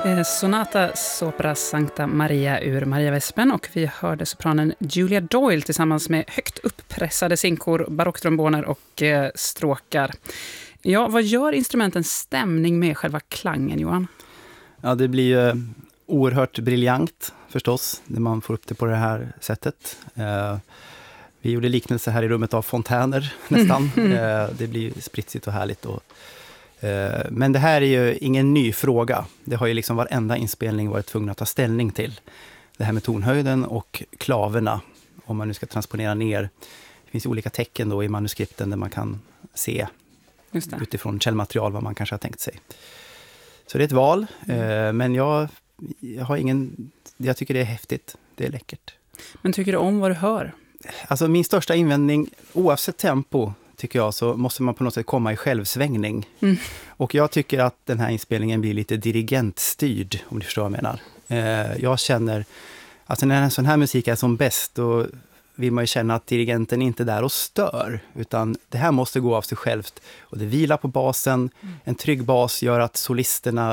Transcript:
Sonata Sopra Sancta Maria ur Maria Vespen, och vi hörde sopranen Julia Doyle tillsammans med högt uppressade sinkor, barocktromboner och stråkar. Ja, vad gör instrumentens stämning med själva klangen, Johan? Ja, det blir ju oerhört briljant förstås när man får upp det på det här sättet. Vi gjorde liknelse här i rummet av fontäner nästan. Det blir spritsigt och härligt. Men det här är ju ingen ny fråga. Det har ju liksom varenda inspelning varit tvungen att ta ställning till. Det här med tonhöjden och klaverna, om man nu ska transponera ner. Det finns olika tecken då i manuskripten där man kan se utifrån källmaterial vad man kanske har tänkt sig. Så det är ett val, men jag tycker det är häftigt. Det är läckert. Men tycker du om vad du hör? Alltså min största invändning, oavsett tempo, tycker jag, så måste man på något sätt komma i självsvängning. Och jag tycker att den här inspelningen blir lite dirigentstyrd, om du förstår vad jag menar. Jag känner, alltså när en sån här musik är som bäst, då vill man ju känna att dirigenten inte är där och stör, utan det här måste gå av sig självt. Och det vilar på basen, en trygg bas gör att solisterna